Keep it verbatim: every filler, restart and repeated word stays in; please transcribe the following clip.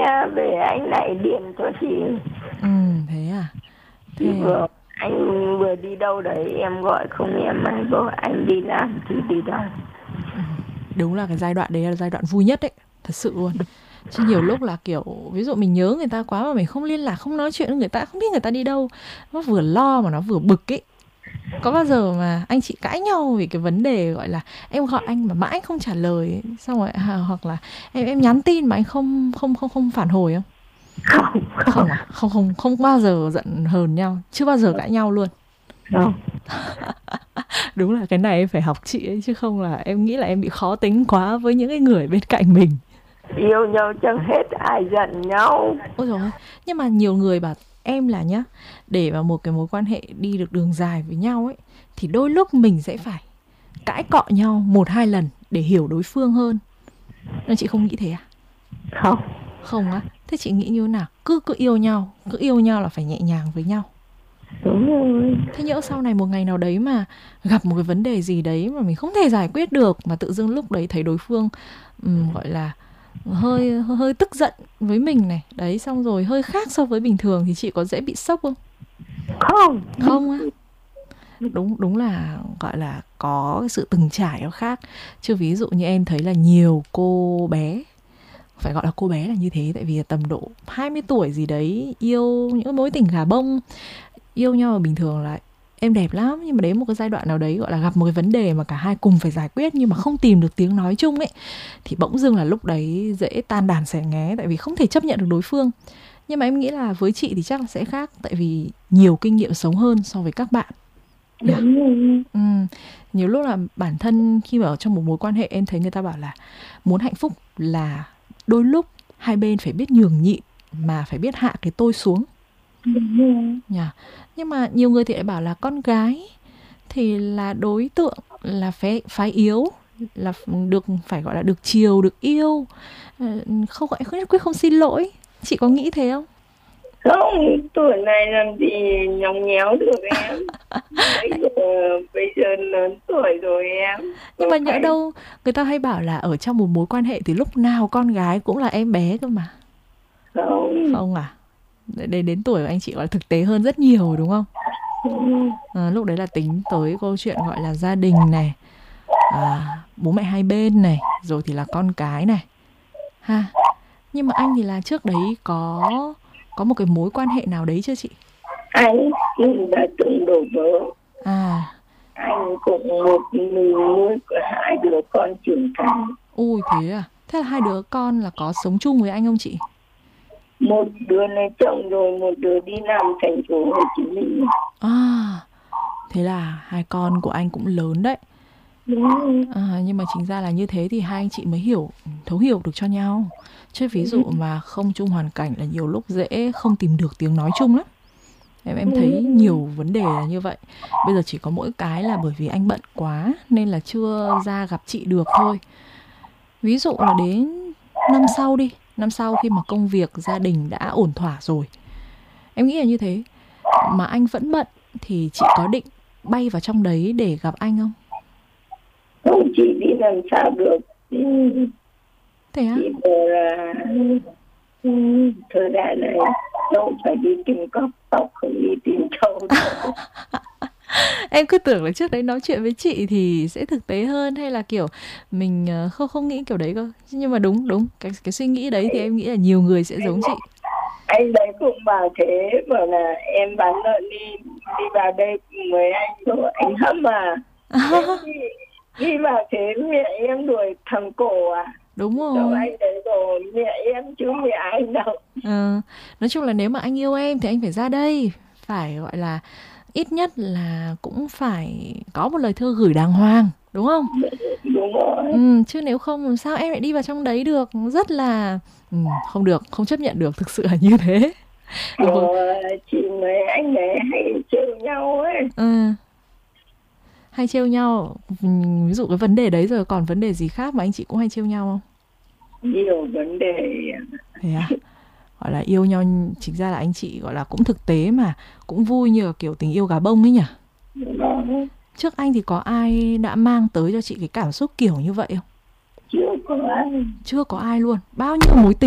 nha, về anh lại điện cho chị. Ừ, thế à? Thì Thế vừa anh vừa đi đâu đấy em gọi không, em ai bảo anh đi làm thì đi đâu. đúng là cái giai đoạn đấy là giai đoạn vui nhất đấy, thật sự luôn. Chứ nhiều lúc là kiểu ví dụ mình nhớ người ta quá mà mình không liên lạc, không nói chuyện với người ta, không biết người ta đi đâu, nó vừa lo mà nó vừa bực ấy. Có bao giờ mà anh chị cãi nhau vì cái vấn đề gọi là em gọi anh mà mãi không trả lời ấy, xong rồi à, hoặc là em em nhắn tin mà anh không không không không phản hồi không? Không, không, Không à? Không không không bao giờ giận hờn nhau, chưa bao giờ cãi nhau luôn. không. Đúng là cái này em phải học chị ấy, chứ không là em nghĩ là em bị khó tính quá với những cái người bên cạnh mình. Yêu nhau chẳng hết ai giận nhau. Ôi dồi ôi, nhưng mà nhiều người bảo em là nhá, để mà một cái mối quan hệ đi được đường dài với nhau ấy, thì đôi lúc mình sẽ phải cãi cọ nhau một hai lần để hiểu đối phương hơn. Nên chị không nghĩ thế à? Không. Không á? Thế chị nghĩ như thế nào? Cứ cứ yêu nhau, cứ yêu nhau là phải nhẹ nhàng với nhau. Đúng rồi. Thế nhỡ sau này một ngày nào đấy mà gặp một cái vấn đề gì đấy mà mình không thể giải quyết được, mà tự dưng lúc đấy thấy đối phương um, gọi là hơi, hơi hơi tức giận với mình này, đấy, xong rồi hơi khác so với bình thường, thì chị có dễ bị sốc không? Không. Không á? Đúng đúng là gọi là có cái sự từng trải nó khác. Chứ ví dụ như em thấy là nhiều cô bé, phải gọi là cô bé là như thế, tại vì tầm độ hai mươi tuổi gì đấy yêu những mối tình gà bông, yêu nhau là bình thường là em đẹp lắm, nhưng mà đến một cái giai đoạn nào đấy gọi là gặp một cái vấn đề mà cả hai cùng phải giải quyết nhưng mà không tìm được tiếng nói chung ấy, thì bỗng dưng là lúc đấy dễ tan đàn xẻ nghé, tại vì không thể chấp nhận được đối phương. Nhưng mà em nghĩ là với chị thì chắc là sẽ khác, tại vì nhiều kinh nghiệm sống hơn so với các bạn. Yeah. Đúng rồi. Ừ. Nhiều lúc là bản thân khi mà ở trong một mối quan hệ, em thấy người ta bảo là muốn hạnh phúc là đôi lúc hai bên phải biết nhường nhịn, mà phải biết hạ cái tôi xuống. Đúng rồi. Yeah. Nhưng mà nhiều người thì lại bảo là con gái thì là đối tượng là phái, phái yếu, là được phải gọi là được chiều, được yêu, không gọi không quyết không xin lỗi. Chị có nghĩ thế không? Không, tuổi này làm gì nhõng nhẽo được em. Bây giờ, bây giờ lớn tuổi rồi em. Nhưng Có mà nhỡ phải đâu người ta hay bảo là ở trong một mối quan hệ thì lúc nào con gái cũng là em bé cơ mà. không? Không à? Đến đến tuổi của anh chị gọi là thực tế hơn rất nhiều đúng không? Ừ. À, lúc đấy là tính tới câu chuyện gọi là gia đình này, à, bố mẹ hai bên này, rồi thì là con cái này ha. Nhưng mà anh thì là trước đấy có có một cái mối quan hệ nào đấy chưa chị? Anh cũng đã từng đổ vỡ. À, Anh cũng một mình nuôi hai đứa con trưởng thành. ui thế à? Thế là hai đứa con là có sống chung với anh không chị? Một đứa lấy chồng rồi, một đứa đi làm thành phố Hồ Chí Minh. À, thế là hai con của anh cũng lớn đấy. Đúng. À, nhưng mà chính ra là như thế thì hai anh chị mới hiểu, thấu hiểu được cho nhau. Chứ ví dụ mà không chung hoàn cảnh là nhiều lúc dễ không tìm được tiếng nói chung lắm. Em em thấy nhiều vấn đề là như vậy. Bây giờ chỉ có mỗi cái là bởi vì anh bận quá nên là chưa ra gặp chị được thôi. Ví dụ là đến năm sau đi, năm sau khi mà công việc gia đình đã ổn thỏa rồi, em nghĩ là như thế, mà anh vẫn bận thì chị có định bay vào trong đấy để gặp anh không? Không, chị đi làm sao được. Thế á? Chị bảo là thời đại này đâu phải đi tìm cốc tóc, không đi tìm trâu đâu. Em cứ tưởng là trước đấy nói chuyện với chị thì sẽ thực tế hơn, hay là kiểu mình không không nghĩ kiểu đấy cơ. Nhưng mà đúng đúng cái cái suy nghĩ đấy thì em nghĩ là nhiều người sẽ giống chị. Anh đấy cũng bảo thế, bảo là em bán lợn đi đi vào đây cùng với anh thôi, anh hâm à. Em đi, đi vào thế mẹ em đuổi thằng cổ à. Đúng Đâu rồi. anh đấy rồi mẹ em chứ mẹ anh đâu. À, nói chung là nếu mà anh yêu em thì anh phải ra đây, phải gọi là ít nhất là cũng phải có một lời thơ gửi đàng hoàng, đúng không? Đúng rồi. Ừ, chứ nếu không làm sao em lại đi vào trong đấy được, rất là ừ, không được, không chấp nhận được, thực sự là như thế. Rồi chị mấy anh ấy hay trêu nhau ấy. Ừ, hay trêu nhau. Ví dụ cái vấn đề đấy rồi còn vấn đề gì khác mà anh chị cũng hay trêu nhau không? Nhiều vấn đề. Thế à? Gọi là yêu nhau, chính ra là anh chị gọi là cũng thực tế mà, cũng vui như là kiểu tình yêu gà bông ấy nhỉ? Vâng. Trước anh thì có ai đã mang tới cho chị cái cảm xúc kiểu như vậy không? Chưa có ai. Chưa có ai luôn. Bao nhiêu mối tình